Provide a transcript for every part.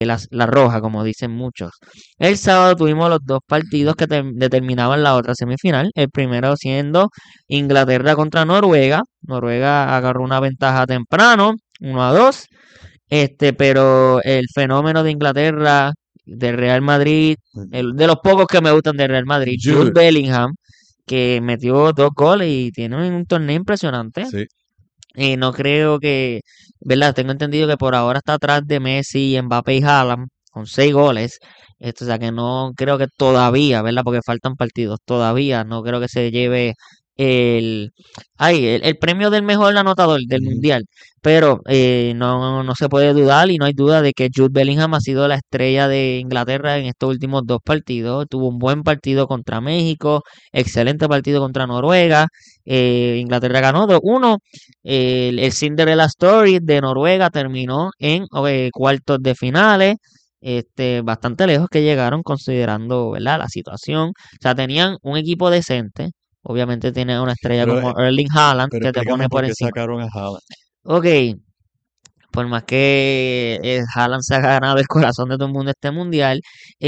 la roja, como dicen muchos. El sábado tuvimos los dos partidos que determinaban la otra semifinal. El primero siendo Inglaterra contra Noruega. Noruega agarró una ventaja temprano, 1-2. Pero el fenómeno de Inglaterra, del Real Madrid, de los pocos que me gustan del Real Madrid, Jude Jude. Bellingham, que metió 2 goles y tiene un torneo impresionante. Sí. Y no creo que, ¿verdad? Tengo entendido que por ahora está atrás de Messi, Mbappé y Haaland con 6 goles. O sea que no creo que todavía, ¿verdad? Porque faltan partidos. Todavía no creo que se lleve el, el premio del mejor anotador del Ujú. mundial. Pero no se puede dudar y no hay duda de que Jude Bellingham ha sido la estrella de Inglaterra en estos últimos 2 partidos. Tuvo un buen partido contra México, excelente partido contra Noruega. Inglaterra ganó 2-1. El Cinderella Story de Noruega terminó en cuartos de finales. Bastante lejos que llegaron considerando, ¿verdad?, la situación. O sea, tenían un equipo decente. Obviamente tiene una estrella Pero, como Erling Haaland pero que te pone explícame por por qué encima. sacaron a Haaland. Ok, por más que Haaland se ha ganado el corazón de todo el mundo este mundial,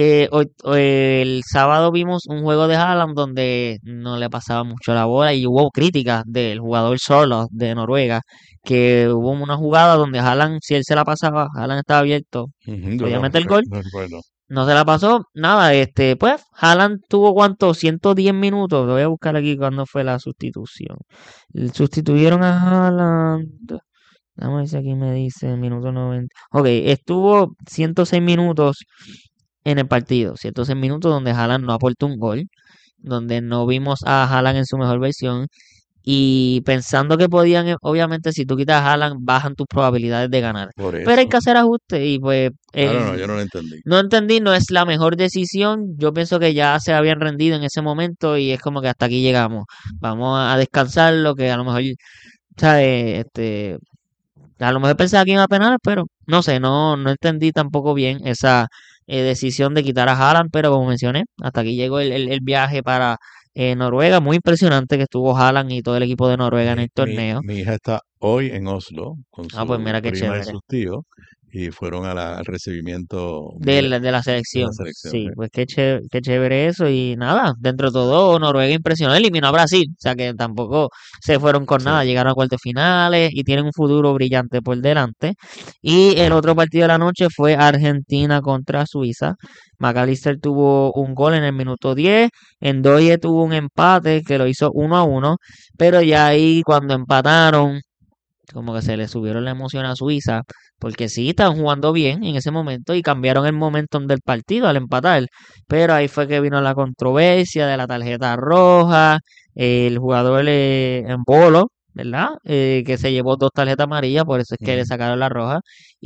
el sábado vimos un juego de Haaland donde no le pasaba mucho la bola y hubo críticas del jugador solo de Noruega, que hubo una jugada donde Haaland, si él se la pasaba, Haaland estaba abierto, Ujú, yo podía no, meter el gol, no recuerdo. no se la pasó, nada, pues Haaland tuvo cuánto, 110 minutos, lo voy a buscar aquí cuando fue la sustitución. Sustituyeron a Haaland. Vamos a ver si aquí me dice minuto 90. Ok, estuvo 106 minutos en el partido. 106 minutos donde Haaland no aportó un gol. Donde no vimos a Haaland en su mejor versión. Y pensando que podían, obviamente, si tú quitas a Haaland, bajan tus probabilidades de ganar. Por Pero hay eso. que hacer ajustes. Y pues, No, yo no lo entendí. no entendí, no es la mejor decisión. Yo pienso que ya se habían rendido en ese momento. Y es como que hasta aquí llegamos. Vamos a descansar lo que a lo mejor, ¿sabes? A lo mejor pensaba que iba a penar, pero no sé, no entendí tampoco bien esa decisión de quitar a Haaland, pero como mencioné, hasta aquí llegó el viaje para Noruega. Muy impresionante que estuvo Haaland y todo el equipo de Noruega en Mi, el mi, torneo. mi hija está hoy en Oslo con Ah, pues su mira qué prima y chévere. sus tíos y fueron al recibimiento De la de la selección. selección. Sí, pues qué chévere eso. Y nada, dentro de todo, Noruega impresionó, eliminó a Brasil. O sea que tampoco se fueron con Sí. nada. Llegaron a cuartos finales y tienen un futuro brillante por delante. Y el otro partido de la noche fue Argentina contra Suiza. McAllister tuvo un gol en el minuto 10. Ndoye tuvo un empate que lo hizo 1-1. Pero ya ahí cuando empataron como que se le subieron la emoción a Suiza, porque sí, estaban jugando bien en ese momento y cambiaron el momentum del partido al empatar. Pero ahí fue que vino la controversia de la tarjeta roja, el jugador en Bolo, ¿verdad? Que se llevó 2 tarjetas amarillas, por eso es que le Ujú. sacaron la roja.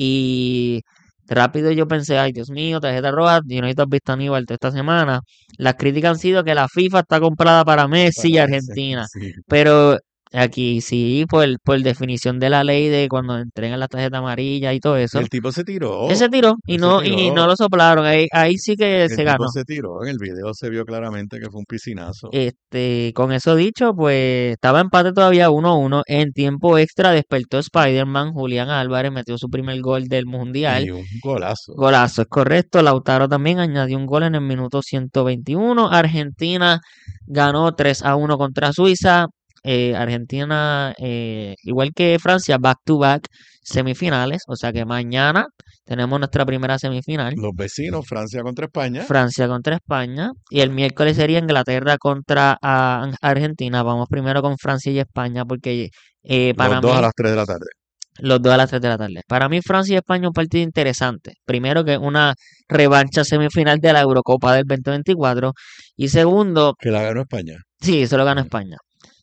Y rápido yo pensé, ay Dios mío, tarjeta roja, yo no he visto a Aníbal toda esta semana. Las críticas han sido que la FIFA está comprada para Messi y Para Messi, Argentina. sí. Pero aquí sí, por definición de la ley de cuando entregan la tarjeta amarilla y todo Y eso. el tipo se tiró, Ese tiró él se y no tiró. lo soplaron. Ahí sí que El se tipo ganó. se tiró. En el video se vio claramente que fue un piscinazo. Con eso dicho, pues estaba empate todavía 1-1. En tiempo extra despertó Spider-Man. Julián Álvarez metió su primer gol del Mundial. Y un golazo. Golazo, es correcto. Lautaro también añadió un gol en el minuto 121. Argentina ganó 3-1 contra Suiza. Argentina, igual que Francia, back to back semifinales. O sea que mañana tenemos nuestra primera semifinal. Los vecinos, Francia contra España, Francia contra España. Y el miércoles sería Inglaterra contra Argentina. Vamos primero con Francia y España porque los para dos a mí las 3 de la tarde. los dos a las 3 de la tarde. Para mí, Francia y España un partido interesante. Primero, que es una revancha semifinal de la Eurocopa del 2024. Y segundo, Que la ganó España. sí, eso lo gana Ujú. España.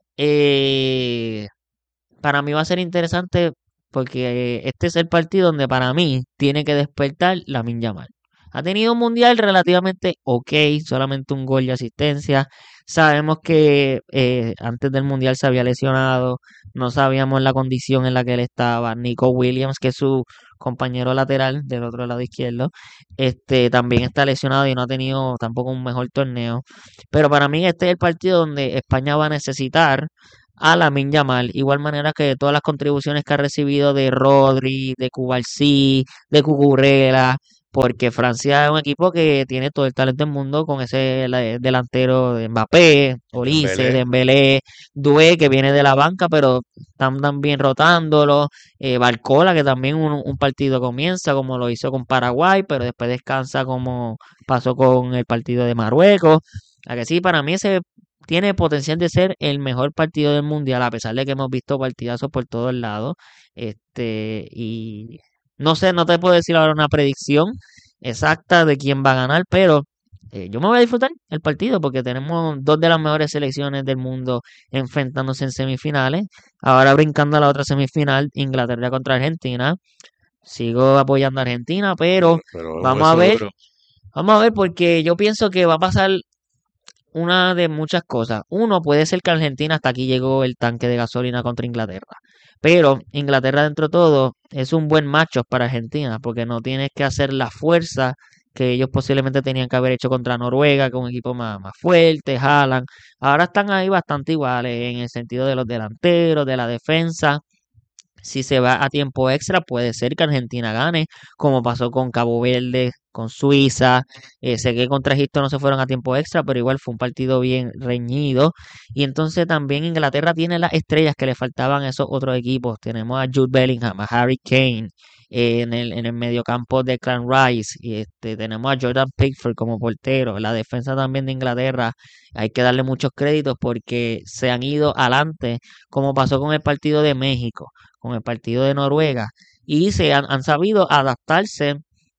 Eh, para mí va a ser interesante porque este es el partido donde para mí tiene que despertar Lamine Yamal. Ha tenido un mundial relativamente ok, solamente un gol de asistencia. Sabemos que antes del mundial se había lesionado, no sabíamos la condición en la que él estaba. Nico Williams, que es su compañero lateral del otro lado izquierdo, también está lesionado y no ha tenido tampoco un mejor torneo. Pero para mí este es el partido donde España va a necesitar a Lamine Yamal, igual manera que todas las contribuciones que ha recibido de Rodri, de Cubarsí, de Cucurella, porque Francia es un equipo que tiene todo el talento del mundo con ese delantero de Mbappé, Olise, Dembélé. Dembélé, Doué, que viene de la banca, pero están también rotándolo, Barcola, que también un partido comienza como lo hizo con Paraguay, pero después descansa como pasó con el partido de Marruecos. A que sí, para mí ese tiene potencial de ser el mejor partido del mundial, a pesar de que hemos visto partidazos por todos lados. Y no sé, no te puedo decir ahora una predicción exacta de quién va a ganar, pero yo me voy a disfrutar el partido porque tenemos dos de las mejores selecciones del mundo enfrentándose en semifinales. Ahora brincando a la otra semifinal, Inglaterra contra Argentina. Sigo apoyando a Argentina, pero Pero vamos a hueso ver, duro. vamos a ver porque yo pienso que va a pasar una de muchas cosas. Uno, puede ser que Argentina hasta aquí llegó el tanque de gasolina contra Inglaterra. Pero Inglaterra dentro de todo es un buen macho para Argentina porque no tienes que hacer la fuerza que ellos posiblemente tenían que haber hecho contra Noruega, con un equipo más fuerte, Haaland. Ahora están ahí bastante iguales en el sentido de los delanteros, de la defensa. Si se va a tiempo extra, puede ser que Argentina gane, como pasó con Cabo Verde, con Suiza. Sé que contra Egipto no se fueron a tiempo extra, pero igual fue un partido bien reñido. Y entonces también Inglaterra tiene las estrellas que le faltaban a esos otros equipos. Tenemos a Jude Bellingham, a Harry Kane, en el mediocampo de Clan Rice. Y tenemos a Jordan Pickford como portero. La defensa también de Inglaterra hay que darle muchos créditos porque se han ido adelante, como pasó con el partido de México, con el partido de Noruega, y han sabido adaptarse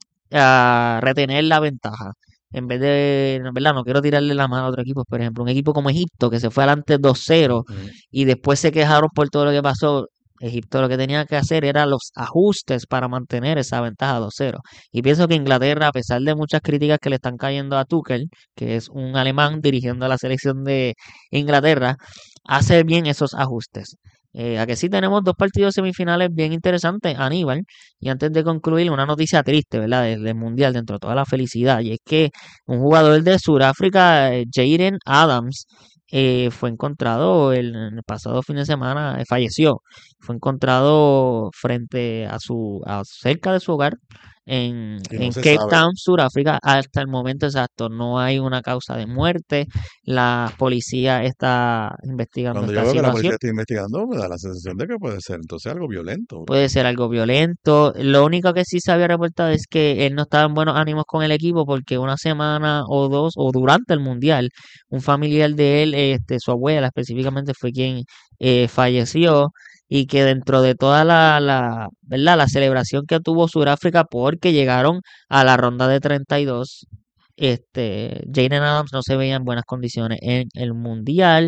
a retener la ventaja. En vez de, en verdad, no quiero tirarle la mano a otro equipo, por ejemplo, un equipo como Egipto, que se fue adelante 2-0 Ujú. y después se quejaron por todo lo que pasó. Egipto lo que tenía que hacer era los ajustes para mantener esa ventaja 2-0. Y pienso que Inglaterra, a pesar de muchas críticas que le están cayendo a Tuchel, que es un alemán dirigiendo a la selección de Inglaterra, hace bien esos ajustes. A que sí tenemos dos partidos semifinales bien interesantes, Aníbal. Y antes de concluir, una noticia triste, ¿verdad? Del Mundial, dentro de toda la felicidad. Y es que un jugador de Sudáfrica, Jaden Adams, fue encontrado en el pasado fin de semana, falleció. Fue encontrado cerca de su hogar Y no en se Cape sabe. Town, Sudáfrica. Hasta el momento exacto no hay una causa de muerte. La policía está investigando Cuando yo esta veo que la situación. policía está investigando, me da la sensación de que puede ser entonces algo violento. Puede ser algo violento. Lo único que sí se había reportado es que él no estaba en buenos ánimos con el equipo porque una semana o dos, o durante el mundial, un familiar de él, su abuela específicamente, fue quien falleció. Y que dentro de toda ¿verdad? La celebración que tuvo Sudáfrica porque llegaron a la ronda de 32, Jaden Adams no se veía en buenas condiciones en el mundial.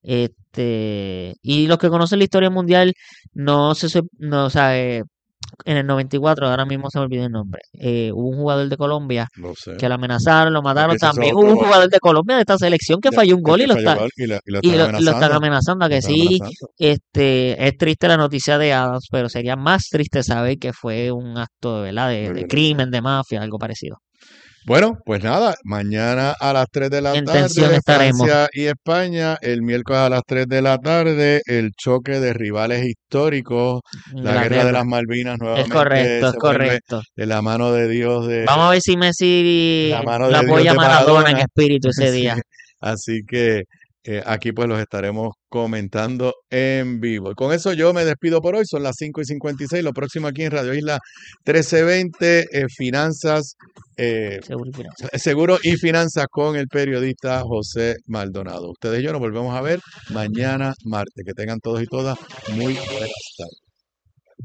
Y los que conocen la historia mundial no, o sea, en el 94, ahora mismo se me olvidó el nombre, hubo un jugador de Colombia Lo sé. que lo amenazaron, lo mataron. Ese es También hubo un otro, jugador de Colombia de esta selección que falló un el gol y que falló gol y lo están lo están amenazando. amenazando. A Lo que están sí, amenazando. es triste la noticia de Adams, pero sería más triste saber que fue un acto, ¿verdad? De De violencia. crimen, de mafia, algo parecido. Bueno, pues nada, mañana a las 3 de la En tensión tarde, estaremos. Francia y España, el miércoles a las 3 de la tarde, el choque de rivales históricos, la guerra de Inglaterra. las Malvinas Es nuevamente correcto, es se vuelve correcto. de la mano de Dios Vamos a ver si de Messi la mano la de Dios apoya a de Maradona en Maradona. espíritu ese Sí, día. así que aquí pues los estaremos comentando en vivo. Y con eso yo me despido por hoy, son las 5:56, lo próximo aquí en Radio Isla 1320, Finanzas, Seguro y finanzas. Seguro y Finanzas con el periodista José Maldonado. Ustedes y yo nos volvemos a ver mañana martes. Que tengan todos y todas muy buenas tardes.